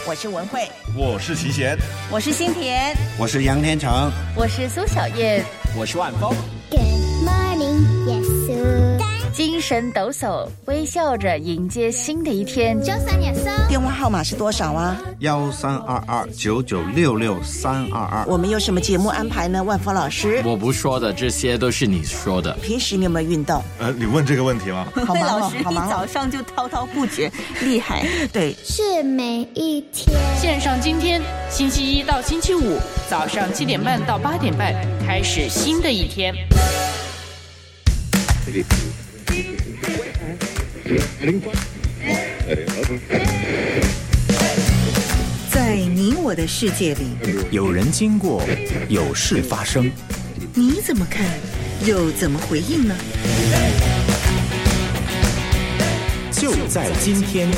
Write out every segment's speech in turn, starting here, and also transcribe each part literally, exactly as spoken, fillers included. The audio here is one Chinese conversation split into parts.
我是文慧， 我是齐贤， 我是新田， 我是杨天成， 我是苏小燕， 我是万峰。 Good morning, yes. 精神抖擞，微笑着迎接新的一天。 早晨耶穌， 电话号码是多少啊？ 幺三二二九九六六三二二。 我们有什么节目安排呢？万峰老师， 我不说的，这些都是你说的。 平时你有没有运动？ 呃，你问这个问题吗？ 好忙哦， 老师一早上就滔滔不绝，厉害。 对， 是每一天。 线上今天，星期一到星期五早上七点半到八点半，开始新的一天。 在你我的世界里， 有人经过，有事发生， 你怎么看，又怎么回应呢？ 就在今天。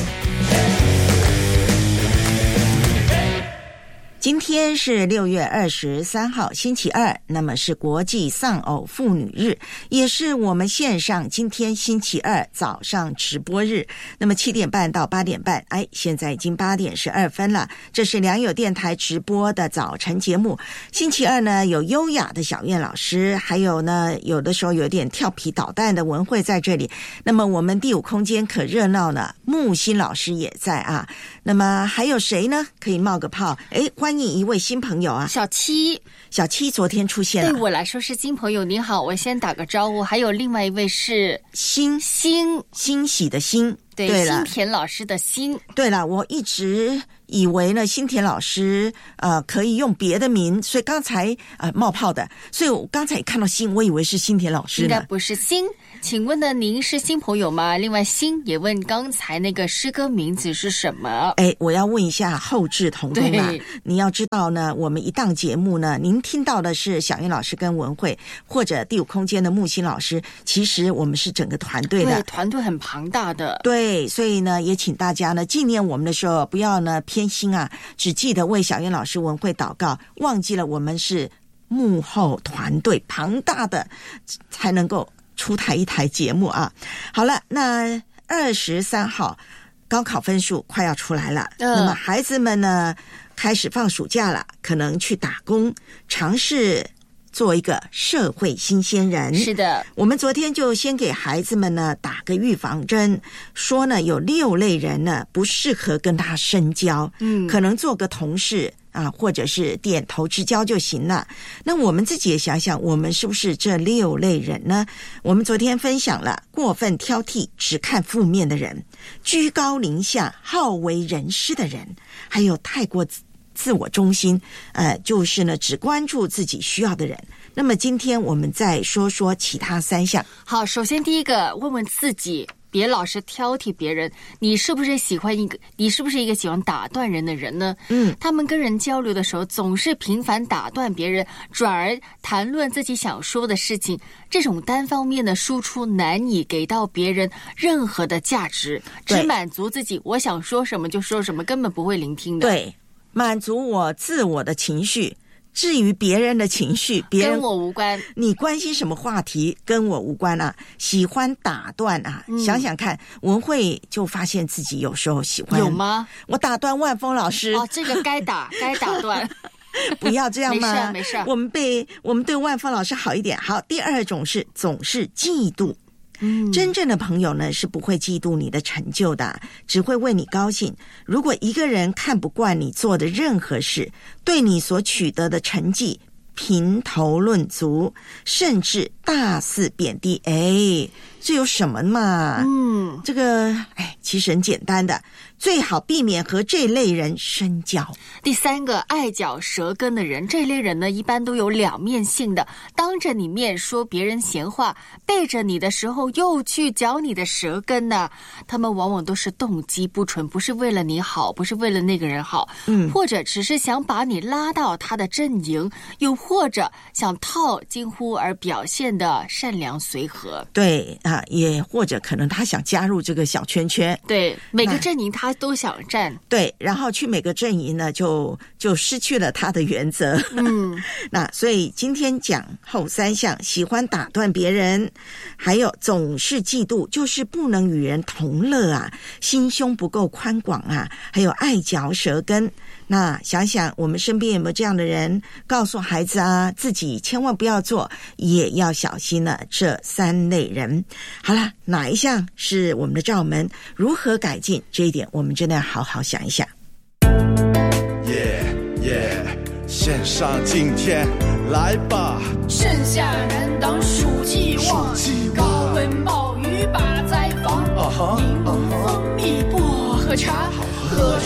今天是六月二十三号，星期二，那么是国际丧偶妇女日，也是我们线上今天星期二早上直播日。那么七点半到八点半，哎，现在已经八点十二分了。这是良友电台直播的早晨节目。星期二呢，有优雅的小燕老师，还有呢，有的时候有点调皮捣蛋的文慧在这里。那么我们第五空间可热闹了，木心老师也在啊。那么还有谁呢？可以冒个泡？哎，欢迎一位新朋友啊， 小七， 小七昨天出现了， 对我来说是新朋友。你好，我先打个招呼。还有另外一位是欣欣， 欣喜的欣， 对， 对了， 新田老师的欣。 对了，我一直以为呢，新田老师呃可以用别的名，所以刚才呃冒泡的，所以我刚才看到欣，我以为是新田老师呢， 应该不是欣。请问呢，您是新朋友吗？另外，欣也问刚才那个诗歌名字是什么？ 哎，我要问一下后制同工啊，你要知道呢，我们一档节目呢，您听到的是小燕老师跟文慧，或者第五空间的木心老师，其实我们是整个团队的， 对，团队很庞大的， 对，所以呢，也请大家呢纪念我们的时候，不要呢偏心啊，只记得为小燕老师文慧祷告，忘记了我们是幕后团队庞大的，才能够出台一台节目啊。好了，那二十三号高考分数快要出来了，呃、那么孩子们呢开始放暑假了，可能去打工，尝试做一个社会新鲜人。 是的， 我们昨天就先给孩子们呢打个预防针，说呢有六类人呢不适合跟他深交，嗯，可能做个同事啊，或者是点头之交就行了。那我们自己也想想，我们是不是这六类人呢？我们昨天分享了过分挑剔、只看负面的人，居高临下、好为人师的人，还有太过自我中心，呃，就是呢只关注自己需要的人。那么今天我们再说说其他三项。 好，首先第一个，问问自己，别老是挑剔别人，你是不是喜欢一个你是不是一个喜欢打断人的人呢？嗯，他们跟人交流的时候总是频繁打断别人，转而谈论自己想说的事情，这种单方面的输出难以给到别人任何的价值，只满足自己我想说什么就说什么，根本不会聆听的。 对，满足我自我的情绪，至于别人的情绪，别人跟我无关。 你关心什么话题，跟我无关啊！喜欢打断啊，嗯、想想看，文慧就发现自己有时候喜欢。 有吗？ 我打断万峰老师。 哦，这个该打，该打断。 不要这样嘛， 没事没事。 我们被我们对万峰老师好一点。好，第二种是总是嫉妒。嗯，真正的朋友呢是不会嫉妒你的成就的，只会为你高兴。如果一个人看不惯你做的任何事，对你所取得的成绩评头论足，甚至大肆贬低，哎，这有什么嘛？嗯，这个哎，其实很简单的，最好避免和这类人深交。 第三个，爱嚼舌根的人，这类人呢一般都有两面性的，当着你面说别人闲话，背着你的时候又去嚼你的舌根呢。他们往往都是动机不纯，不是为了你好，不是为了那个人好，嗯，或者只是想把你拉到他的阵营，又或者想套近乎而表现的善良随和。 对， 啊，也或者可能他想加入这个小圈圈， 对，每个阵营他都想站， 对，然后去每个阵营呢，就就失去了他的原则。嗯，那所以今天讲后三项：喜欢打断别人，还有总是嫉妒，就是不能与人同乐啊，心胸不够宽广啊，还有爱嚼舌根。那想想我们身边有没有这样的人，告诉孩子啊，自己千万不要做，也要小心了这三类人。好啦，哪一项是我们的罩门？如何改进？这一点我们真的要好好想一想。 耶耶，线上今天来吧， 盛夏人当暑气旺，高温暴雨把灾防，柠檬蜂蜜薄荷茶，喝